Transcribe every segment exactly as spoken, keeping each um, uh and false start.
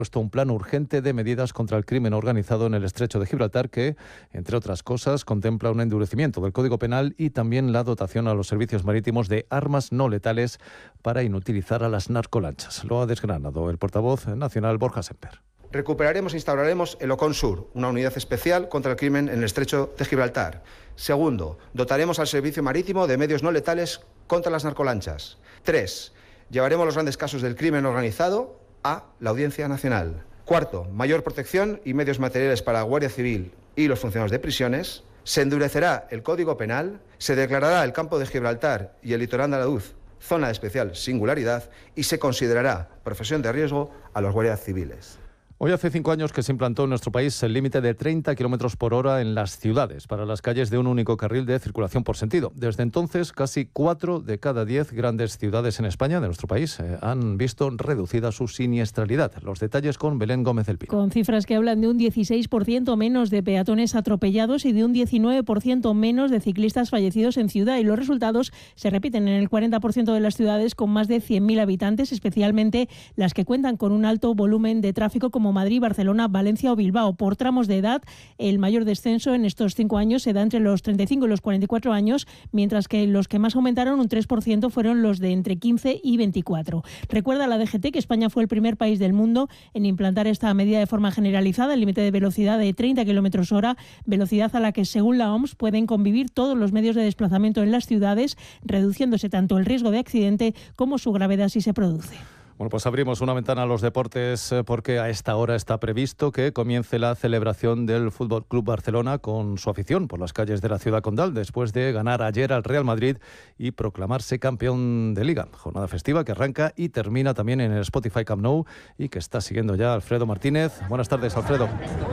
puesto un plan urgente de medidas contra el crimen organizado en el estrecho de Gibraltar que, entre otras cosas, contempla un endurecimiento del Código Penal y también la dotación a los servicios marítimos de armas no letales para inutilizar a las narcolanchas. Lo ha desgranado el portavoz nacional Borja Semper. Recuperaremos e instauraremos el OCON Sur, una unidad especial contra el crimen en el estrecho de Gibraltar. Segundo, dotaremos al servicio marítimo de medios no letales contra las narcolanchas. Tres, llevaremos los grandes casos del crimen organizado a la Audiencia Nacional. Cuarto, mayor protección y medios materiales para la Guardia Civil y los funcionarios de prisiones. Se endurecerá el Código Penal, se declarará el campo de Gibraltar y el litoral andaluz zona de especial singularidad y se considerará profesión de riesgo a los guardias civiles. Hoy hace cinco años que se implantó en nuestro país el límite de treinta kilómetros por hora en las ciudades para las calles de un único carril de circulación por sentido. Desde entonces, casi cuatro de cada diez grandes ciudades en España, de nuestro país, eh, han visto reducida su siniestralidad. Los detalles con Belén Gómez del Pino. Con cifras que hablan de un dieciséis por ciento menos de peatones atropellados y de un diecinueve por ciento menos de ciclistas fallecidos en ciudad. Y los resultados se repiten en el cuarenta por ciento de las ciudades con más de cien mil habitantes, especialmente las que cuentan con un alto volumen de tráfico como Madrid, Barcelona, Valencia o Bilbao. Por tramos de edad, el mayor descenso en estos cinco años se da entre los treinta y cinco y los cuarenta y cuatro años, mientras que los que más aumentaron, un tres por ciento, fueron los de entre quince y veinticuatro. Recuerda la D G T que España fue el primer país del mundo en implantar esta medida de forma generalizada, el límite de velocidad de treinta kilómetros hora, velocidad a la que, según la O M S, pueden convivir todos los medios de desplazamiento en las ciudades, reduciéndose tanto el riesgo de accidente como su gravedad si se produce. Bueno, pues abrimos una ventana a los deportes porque a esta hora está previsto que comience la celebración del F C Barcelona con su afición por las calles de la ciudad condal después de ganar ayer al Real Madrid y proclamarse campeón de Liga. Jornada festiva que arranca y termina también en el Spotify Camp Nou y que está siguiendo ya Alfredo Martínez. Buenas tardes, Alfredo.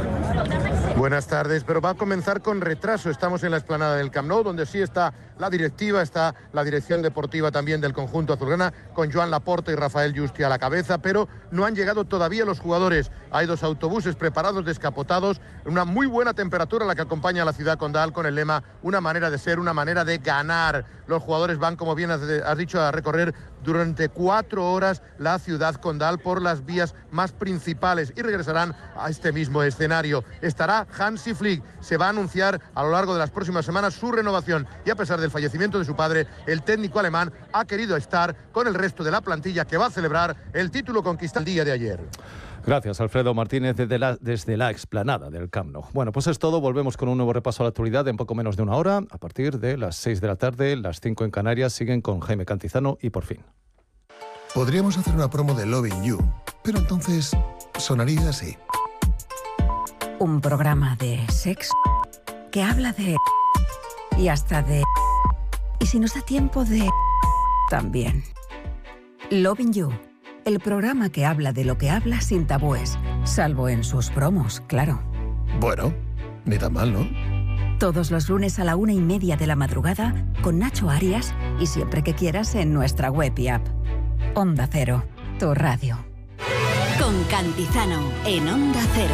Buenas tardes, pero va a comenzar con retraso. Estamos en la explanada del Camp Nou, donde sí está la directiva, está la dirección deportiva también del conjunto azulgrana, con Joan Laporta y Rafael Justi a la cabeza, pero no han llegado todavía los jugadores. Hay dos autobuses preparados, descapotados, una muy buena temperatura la que acompaña a la ciudad condal con el lema una manera de ser, una manera de ganar. Los jugadores van, como bien has, has dicho, a recorrer durante cuatro horas la ciudad condal por las vías más principales y regresarán a este mismo escenario. Estará Hansi Flick, se va a anunciar a lo largo de las próximas semanas su renovación y a pesar del fallecimiento de su padre, el técnico alemán ha querido estar con el resto de la plantilla que va a celebrar el título conquistado el día de ayer. Gracias, Alfredo Martínez, desde la, desde la explanada del Camp Nou. Bueno, pues es todo. Volvemos con un nuevo repaso a la actualidad en poco menos de una hora. A partir de las seis de la tarde, las cinco en Canarias, siguen con Jaime Cantizano y Por Fin. Podríamos hacer una promo de Loving You, pero entonces sonaría así. Un programa de sexo que habla de... y hasta de... y si nos da tiempo de... también. Loving You. El programa que habla de lo que habla sin tabúes, salvo en sus promos, claro. Bueno, ni tan mal, ¿no? Todos los lunes a la una y media de la madrugada con Nacho Arias y siempre que quieras en nuestra web y app. Onda Cero, tu radio. Con Cantizano en Onda Cero.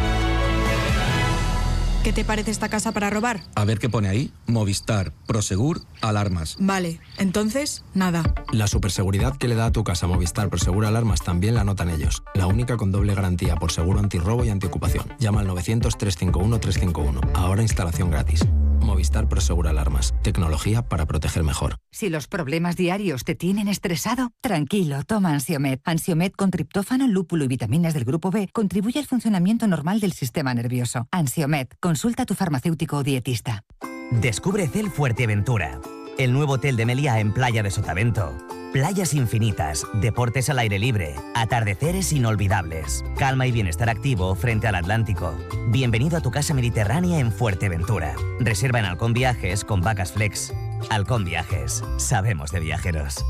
¿Qué te parece esta casa para robar? A ver qué pone ahí. Movistar, Prosegur, alarmas. Vale, entonces, nada. La superseguridad que le da a tu casa Movistar Prosegur Alarmas también la notan ellos. La única con doble garantía por seguro antirrobo y antiocupación. Llama al novecientos, trescientos cincuenta y uno, trescientos cincuenta y uno. Ahora instalación gratis. Movistar Prosegur Alarmas. Tecnología para proteger mejor. Si los problemas diarios te tienen estresado, tranquilo, toma Ansiomed. Ansiomed con triptófano, lúpulo y vitaminas del grupo B contribuye al funcionamiento normal del sistema nervioso. Ansiomed, consulta a tu farmacéutico o dietista. Descubre Cel Fuerteventura, el nuevo hotel de Meliá en Playa de Sotavento. Playas infinitas, deportes al aire libre, atardeceres inolvidables, calma y bienestar activo frente al Atlántico. Bienvenido a tu casa mediterránea en Fuerteventura. Reserva en Halcón Viajes con Vacas Flex. Halcón Viajes, sabemos de viajeros.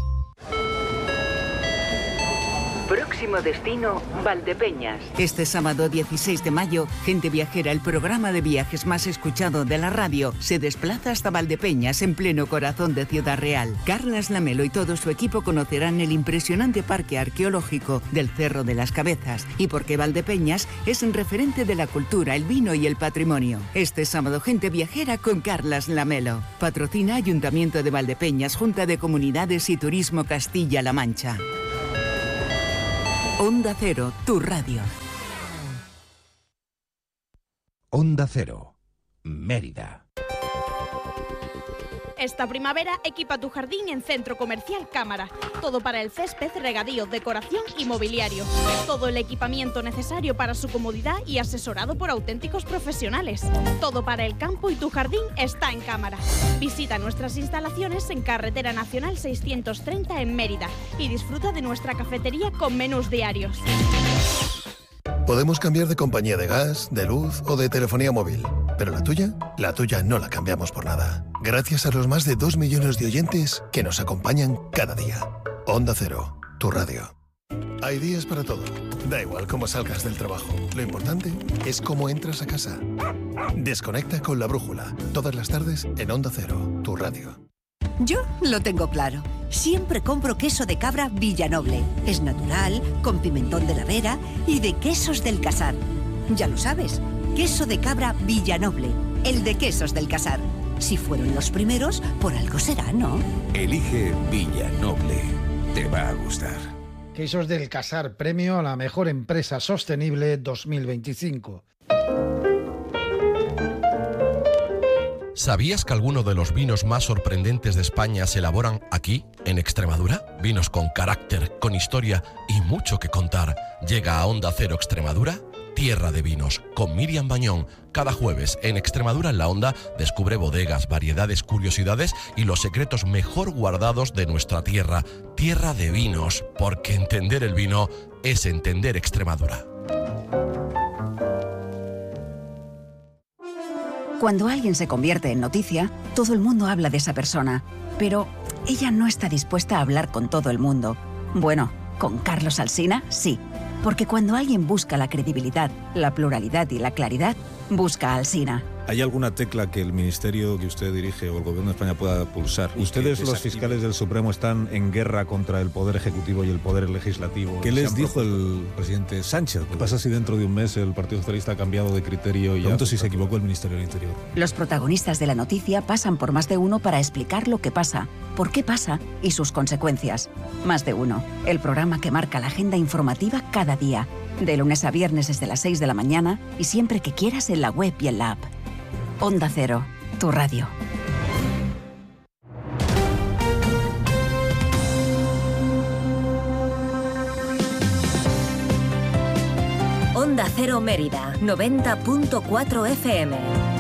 Próximo destino, Valdepeñas. Este sábado dieciséis de mayo, Gente Viajera, el programa de viajes más escuchado de la radio, se desplaza hasta Valdepeñas, en pleno corazón de Ciudad Real. Carlas Lamelo y todo su equipo conocerán el impresionante parque arqueológico del Cerro de las Cabezas y por qué Valdepeñas es un referente de la cultura, el vino y el patrimonio. Este sábado, Gente Viajera con Carlas Lamelo. Patrocina Ayuntamiento de Valdepeñas, Junta de Comunidades y Turismo Castilla-La Mancha. Onda Cero, tu radio. Onda Cero, Mérida. Esta primavera equipa tu jardín en Centro Comercial Cámara. Todo para el césped, regadío, decoración y mobiliario. Todo el equipamiento necesario para su comodidad y asesorado por auténticos profesionales. Todo para el campo y tu jardín está en Cámara. Visita nuestras instalaciones en Carretera Nacional seiscientos treinta en Mérida y disfruta de nuestra cafetería con menús diarios. Podemos cambiar de compañía de gas, de luz o de telefonía móvil, pero la tuya, la tuya no la cambiamos por nada. Gracias a los más de dos millones de oyentes que nos acompañan cada día. Onda Cero, tu radio. Hay días para todo. Da igual cómo salgas del trabajo. Lo importante es cómo entras a casa. Desconecta con La Brújula. Todas las tardes en Onda Cero, tu radio. Yo lo tengo claro. Siempre compro queso de cabra Villanoble. Es natural, con pimentón de la Vera y de Quesos del Casar. Ya lo sabes, queso de cabra Villanoble, el de Quesos del Casar. Si fueron los primeros, por algo será, ¿no? Elige Villanoble. Te va a gustar. Quesos del Casar, premio a la mejor empresa sostenible dos mil veinticinco. ¿Sabías que algunos de los vinos más sorprendentes de España se elaboran aquí, en Extremadura? Vinos con carácter, con historia y mucho que contar. Llega a Onda Cero Extremadura, Tierra de Vinos, con Miriam Bañón. Cada jueves en Extremadura en la Onda descubre bodegas, variedades, curiosidades y los secretos mejor guardados de nuestra tierra. Tierra de Vinos, porque entender el vino es entender Extremadura. Cuando alguien se convierte en noticia, todo el mundo habla de esa persona, pero ella no está dispuesta a hablar con todo el mundo. Bueno, con Carlos Alsina, sí, porque cuando alguien busca la credibilidad, la pluralidad y la claridad, busca a Alsina. ¿Hay alguna tecla que el ministerio que usted dirige o el gobierno de España pueda pulsar? Ustedes, los fiscales del Supremo, están en guerra contra el Poder Ejecutivo y el Poder Legislativo. ¿Qué les dijo el presidente Sánchez? ¿Qué pasa si dentro de un mes el Partido Socialista ha cambiado de criterio y Pregunto si se equivocó el Ministerio del Interior? Los protagonistas de la noticia pasan por Más de Uno para explicar lo que pasa, por qué pasa y sus consecuencias. Más de Uno, el programa que marca la agenda informativa cada día. De lunes a viernes desde las seis de la mañana y siempre que quieras en la web y en la app. Onda Cero, tu radio. Onda Cero Mérida, noventa punto cuatro F M.